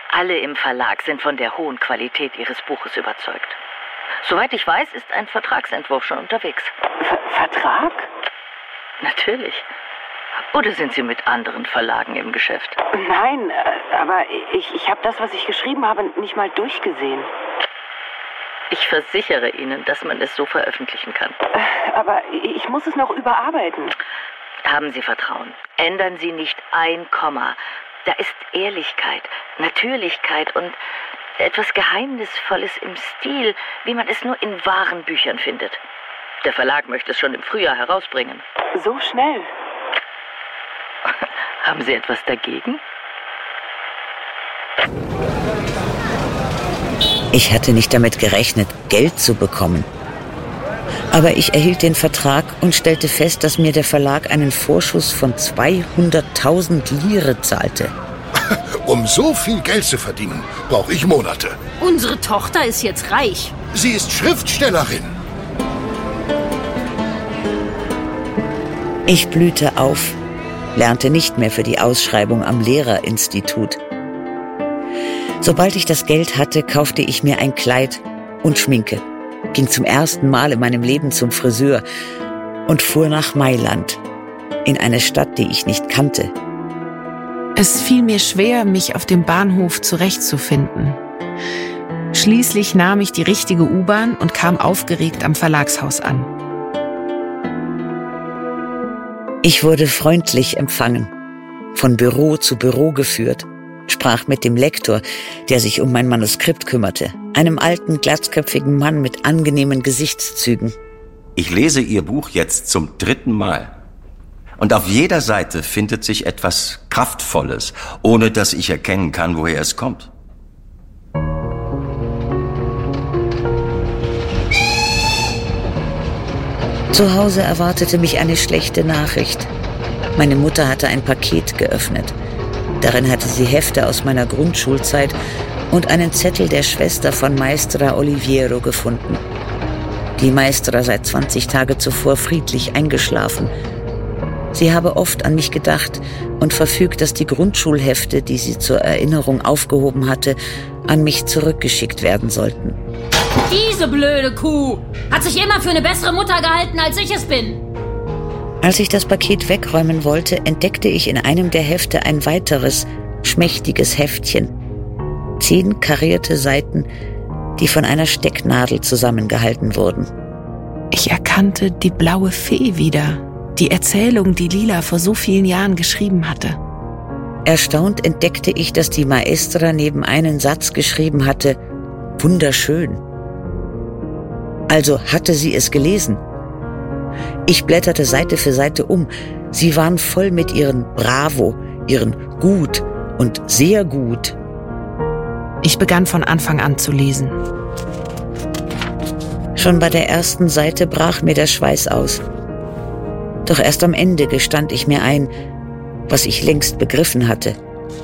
Alle im Verlag sind von der hohen Qualität Ihres Buches überzeugt. Soweit ich weiß, ist ein Vertragsentwurf schon unterwegs. Vertrag? Natürlich. Oder sind Sie mit anderen Verlagen im Geschäft? Nein, aber ich habe das, was ich geschrieben habe, nicht mal durchgesehen. Ich versichere Ihnen, dass man es so veröffentlichen kann. Aber ich muss es noch überarbeiten. Haben Sie Vertrauen. Ändern Sie nicht ein Komma. Da ist Ehrlichkeit, Natürlichkeit und etwas Geheimnisvolles im Stil, wie man es nur in wahren Büchern findet. Der Verlag möchte es schon im Frühjahr herausbringen. So schnell? Haben Sie etwas dagegen? Ich hatte nicht damit gerechnet, Geld zu bekommen. Aber ich erhielt den Vertrag und stellte fest, dass mir der Verlag einen Vorschuss von 200.000 Lire zahlte. Um so viel Geld zu verdienen, brauche ich Monate. Unsere Tochter ist jetzt reich. Sie ist Schriftstellerin. Ich blühte auf, lernte nicht mehr für die Ausschreibung am Lehrerinstitut. Sobald ich das Geld hatte, kaufte ich mir ein Kleid und Schminke, ging zum ersten Mal in meinem Leben zum Friseur und fuhr nach Mailand, in eine Stadt, die ich nicht kannte. Es fiel mir schwer, mich auf dem Bahnhof zurechtzufinden. Schließlich nahm ich die richtige U-Bahn und kam aufgeregt am Verlagshaus an. Ich wurde freundlich empfangen, von Büro zu Büro geführt, sprach mit dem Lektor, der sich um mein Manuskript kümmerte, einem alten, glatzköpfigen Mann mit angenehmen Gesichtszügen. Ich lese Ihr Buch jetzt zum 3. Mal. Und auf jeder Seite findet sich etwas Kraftvolles, ohne dass ich erkennen kann, woher es kommt. Zu Hause erwartete mich eine schlechte Nachricht. Meine Mutter hatte ein Paket geöffnet. Darin hatte sie Hefte aus meiner Grundschulzeit und einen Zettel der Schwester von Maestra Oliviero gefunden. Die Maestra sei 20 Tage zuvor friedlich eingeschlafen. Sie habe oft an mich gedacht und verfügt, dass die Grundschulhefte, die sie zur Erinnerung aufgehoben hatte, an mich zurückgeschickt werden sollten. Diese blöde Kuh hat sich immer für eine bessere Mutter gehalten, als ich es bin. Als ich das Paket wegräumen wollte, entdeckte ich in einem der Hefte ein weiteres, schmächtiges Heftchen. 10 karierte Seiten, die von einer Stecknadel zusammengehalten wurden. Ich erkannte die blaue Fee wieder, die Erzählung, die Lila vor so vielen Jahren geschrieben hatte. Erstaunt entdeckte ich, dass die Maestra neben einen Satz geschrieben hatte: wunderschön. Also hatte sie es gelesen. Ich blätterte Seite für Seite um. Sie waren voll mit ihren Bravo, ihren Gut und sehr gut. Ich begann von Anfang an zu lesen. Schon bei der ersten Seite brach mir der Schweiß aus. Doch erst am Ende gestand ich mir ein, was ich längst begriffen hatte.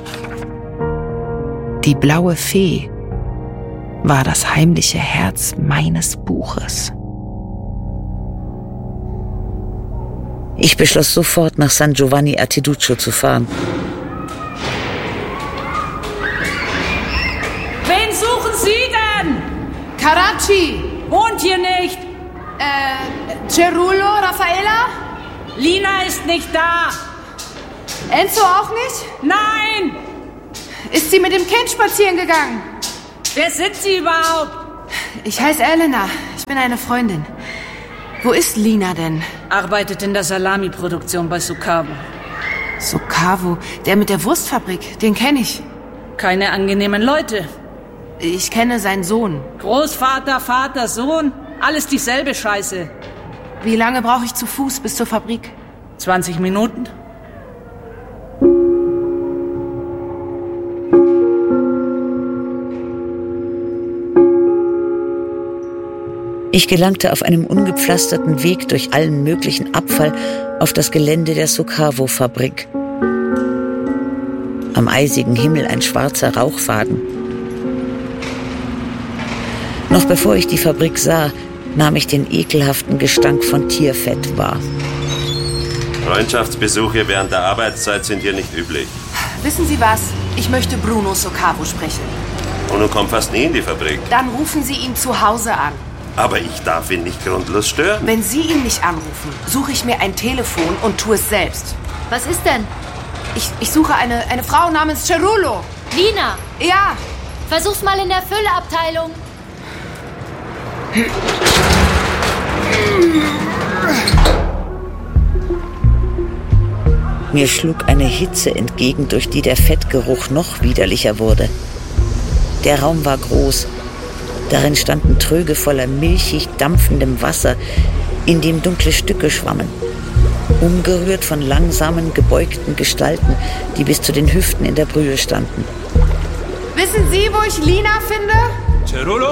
Die blaue Fee war das heimliche Herz meines Buches. Ich beschloss sofort, nach San Giovanni a Teduccio zu fahren. Wen suchen Sie denn? Karachi. Wohnt hier nicht. Cerullo, Raffaella? Lina ist nicht da. Enzo auch nicht? Nein. Ist sie mit dem Kind spazieren gegangen? Wer sind Sie überhaupt? Ich heiße Elena. Ich bin eine Freundin. Wo ist Lina denn? Arbeitet in der Salami-Produktion bei Sucavo. Sucavo, der mit der Wurstfabrik, den kenne ich. Keine angenehmen Leute. Ich kenne seinen Sohn. Großvater, Vater, Sohn, alles dieselbe Scheiße. Wie lange brauche ich zu Fuß bis zur Fabrik? 20 Minuten. Ich gelangte auf einem ungepflasterten Weg durch allen möglichen Abfall auf das Gelände der Sucavo-Fabrik. Am eisigen Himmel ein schwarzer Rauchfaden. Noch bevor ich die Fabrik sah, nahm ich den ekelhaften Gestank von Tierfett wahr. Freundschaftsbesuche während der Arbeitszeit sind hier nicht üblich. Wissen Sie was? Ich möchte Bruno Soccavo sprechen. Bruno kommt fast nie in die Fabrik. Dann rufen Sie ihn zu Hause an. Aber ich darf ihn nicht grundlos stören. Wenn Sie ihn nicht anrufen, suche ich mir ein Telefon und tue es selbst. Was ist denn? Ich suche eine Frau namens Cerullo. Lina! Ja. Versuch's mal in der Fülleabteilung. Mir schlug eine Hitze entgegen, durch die der Fettgeruch noch widerlicher wurde. Der Raum war groß. Darin standen Tröge voller milchig dampfendem Wasser, in dem dunkle Stücke schwammen. Umgerührt von langsamen, gebeugten Gestalten, die bis zu den Hüften in der Brühe standen. Wissen Sie, wo ich Lina finde? Cerullo?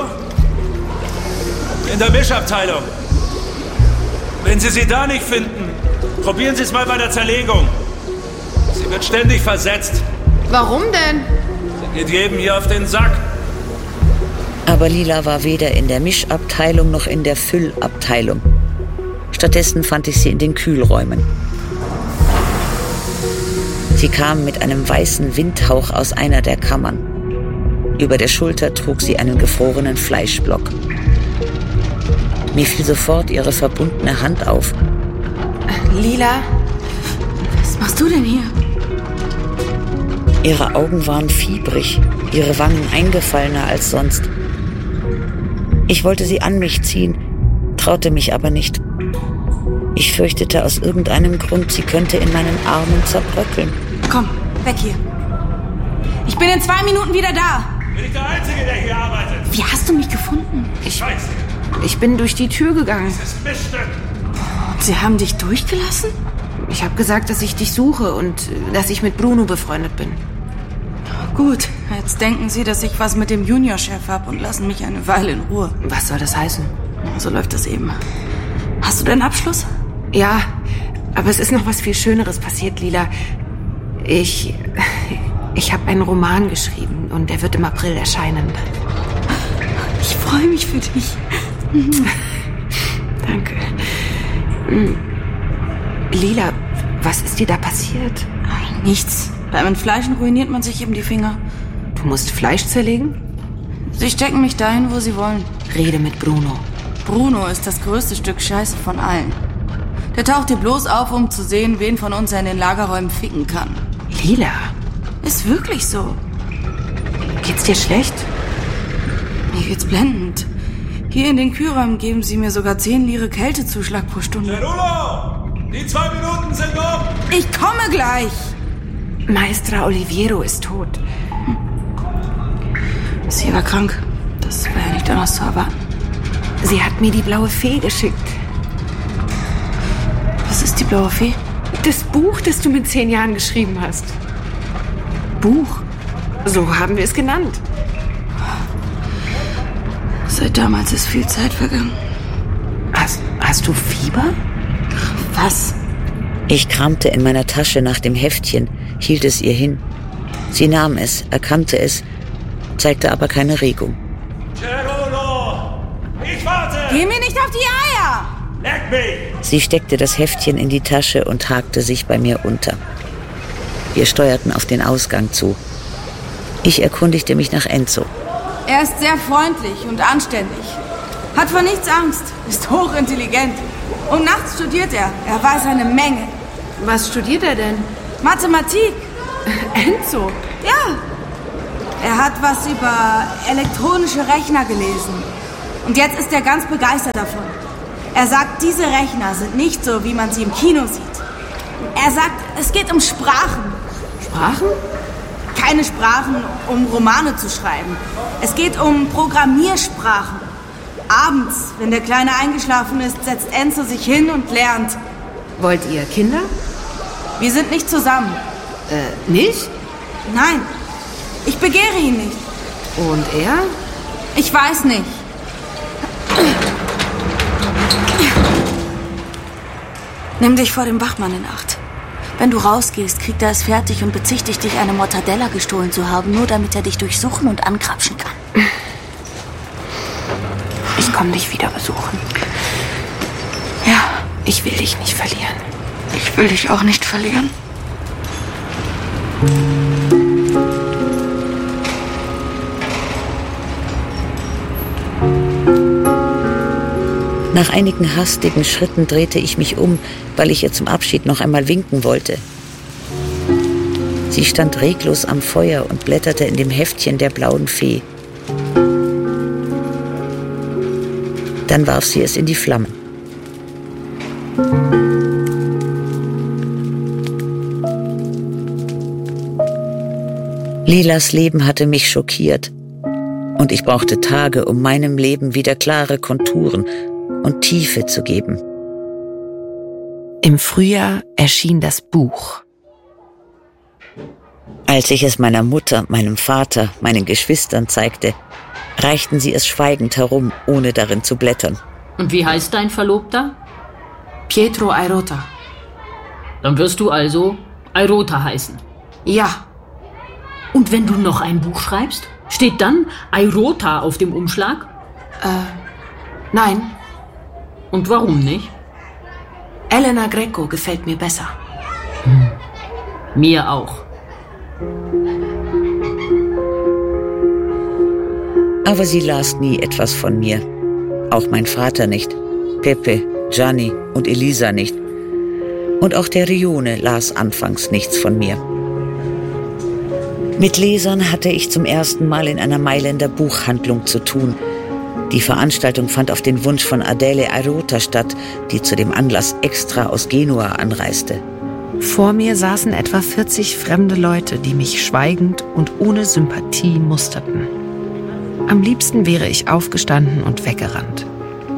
In der Mischabteilung. Wenn Sie sie da nicht finden, probieren Sie es mal bei der Zerlegung. Sie wird ständig versetzt. Warum denn? Sie geht jedem hier auf den Sack. Aber Lila war weder in der Mischabteilung noch in der Füllabteilung. Stattdessen fand ich sie in den Kühlräumen. Sie kam mit einem weißen Windhauch aus einer der Kammern. Über der Schulter trug sie einen gefrorenen Fleischblock. Mir fiel sofort ihre verbundene Hand auf. Lila? Was machst du denn hier? Ihre Augen waren fiebrig, ihre Wangen eingefallener als sonst. Ich wollte sie an mich ziehen, traute mich aber nicht. Ich fürchtete aus irgendeinem Grund, sie könnte in meinen Armen zerbröckeln. Komm, weg hier. Ich bin in 2 Minuten wieder da. Bin ich der Einzige, der hier arbeitet? Wie hast du mich gefunden? Ich bin durch die Tür gegangen. Dieses Miststück. Sie haben dich durchgelassen? Ich habe gesagt, dass ich dich suche und dass ich mit Bruno befreundet bin. Gut, jetzt denken Sie, dass ich was mit dem Juniorchef habe und lassen mich eine Weile in Ruhe. Was soll das heißen? So läuft das eben. Hast du deinen Abschluss? Ja, aber es ist noch was viel Schöneres passiert, Lila. Ich habe einen Roman geschrieben und der wird im April erscheinen. Ich freue mich für dich. Danke. Lila, was ist dir da passiert? Nichts. Beim Entfleischen ruiniert man sich eben die Finger. Du musst Fleisch zerlegen? Sie stecken mich dahin, wo sie wollen. Rede mit Bruno. Bruno ist das größte Stück Scheiße von allen. Der taucht hier bloß auf, um zu sehen, wen von uns er in den Lagerräumen ficken kann. Lila? Ist wirklich so. Geht's dir schlecht? Mir geht's blendend. Hier in den Kühlräumen geben sie mir sogar 10 Lire Kältezuschlag pro Stunde. Cerullo! Die 2 Minuten sind um! Ich komme gleich! Maestra Oliviero ist tot. Sie war krank. Das war ja nicht anders zu erwarten. Sie hat mir die blaue Fee geschickt. Was ist die blaue Fee? Das Buch, das du mit 10 Jahren geschrieben hast. Buch? So haben wir es genannt. Seit damals ist viel Zeit vergangen. Hast du Fieber? Was? Ich kramte in meiner Tasche nach dem Heftchen, hielt es ihr hin. Sie nahm es, erkannte es, zeigte aber keine Regung. Cerullo! Ich warte! Geh mir nicht auf die Eier! Leck mich! Sie steckte das Heftchen in die Tasche und hakte sich bei mir unter. Wir steuerten auf den Ausgang zu. Ich erkundigte mich nach Enzo. Er ist sehr freundlich und anständig. Hat vor nichts Angst, ist hochintelligent. Und nachts studiert er. Er weiß eine Menge. Was studiert er denn? Mathematik. Enzo? Ja. Er hat was über elektronische Rechner gelesen. Und jetzt ist er ganz begeistert davon. Er sagt, diese Rechner sind nicht so, wie man sie im Kino sieht. Er sagt, es geht um Sprachen. Sprachen? Keine Sprachen, um Romane zu schreiben. Es geht um Programmiersprachen. Abends, wenn der Kleine eingeschlafen ist, setzt Enzo sich hin und lernt. Wollt ihr Kinder? Wir sind nicht zusammen. Nicht? Nein, ich begehre ihn nicht. Und er? Ich weiß nicht. Nimm dich vor dem Wachmann in Acht. Wenn du rausgehst, kriegt er es fertig und bezichtigt dich, eine Mortadella gestohlen zu haben, nur damit er dich durchsuchen und ankrapschen kann. Ich komme dich wieder besuchen. Ja. Ich will dich nicht verlieren. Ich will dich auch nicht verlieren. Nach einigen hastigen Schritten drehte ich mich um, weil ich ihr zum Abschied noch einmal winken wollte. Sie stand reglos am Feuer und blätterte in dem Heftchen der blauen Fee. Dann warf sie es in die Flammen. Lilas Leben hatte mich schockiert und ich brauchte Tage, um meinem Leben wieder klare Konturen und Tiefe zu geben. Im Frühjahr erschien das Buch. Als ich es meiner Mutter, meinem Vater, meinen Geschwistern zeigte, reichten sie es schweigend herum, ohne darin zu blättern. Und wie heißt dein Verlobter? Pietro Airota. Dann wirst du also Airota heißen. Ja. Und wenn du noch ein Buch schreibst, steht dann Airota auf dem Umschlag? Nein. Und warum nicht? Elena Greco gefällt mir besser. Mir auch. Aber sie las nie etwas von mir. Auch mein Vater nicht. Pepe, Gianni und Elisa nicht. Und auch der Rione las anfangs nichts von mir. Mit Lesern hatte ich zum ersten Mal in einer Mailänder Buchhandlung zu tun. Die Veranstaltung fand auf den Wunsch von Adele Airota statt, die zu dem Anlass extra aus Genua anreiste. Vor mir saßen etwa 40 fremde Leute, die mich schweigend und ohne Sympathie musterten. Am liebsten wäre ich aufgestanden und weggerannt.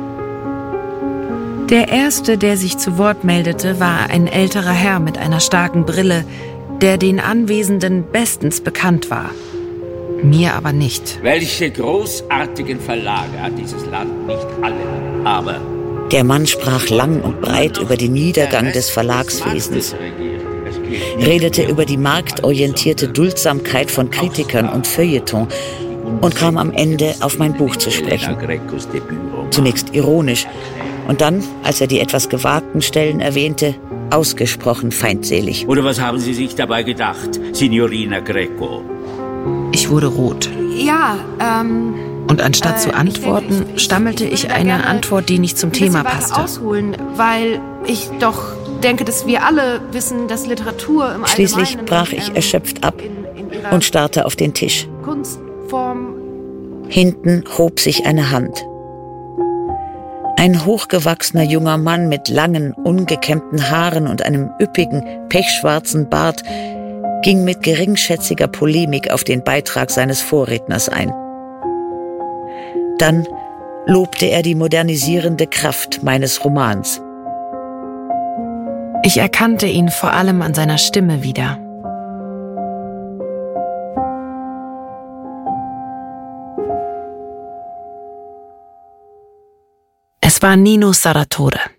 Der erste, der sich zu Wort meldete, war ein älterer Herr mit einer starken Brille, der den Anwesenden bestens bekannt war. Mir aber nicht. Welche großartigen Verlage hat dieses Land? Nicht alle, aber... Der Mann sprach lang und breit über den Niedergang des Verlagswesens, redete über die marktorientierte Duldsamkeit von Kritikern und Feuilleton und kam am Ende auf mein Buch zu sprechen. Zunächst ironisch und dann, als er die etwas gewagten Stellen erwähnte, ausgesprochen feindselig. Oder was haben Sie sich dabei gedacht, Signorina Greco? Ich wurde rot. Ja, Und anstatt zu antworten, stammelte ich eine Antwort, die nicht zum Thema passte. Ausholen, weil ich doch denke, dass wir alle wissen, dass Literatur im Schließlich Allgemeinen, brach ich erschöpft ab und starrte auf den Tisch. Kunstform. Hinten hob sich eine Hand. Ein hochgewachsener junger Mann mit langen, ungekämmten Haaren und einem üppigen, pechschwarzen Bart ging mit geringschätziger Polemik auf den Beitrag seines Vorredners ein. Dann lobte er die modernisierende Kraft meines Romans. Ich erkannte ihn vor allem an seiner Stimme wieder. Es war Nino Sarratore.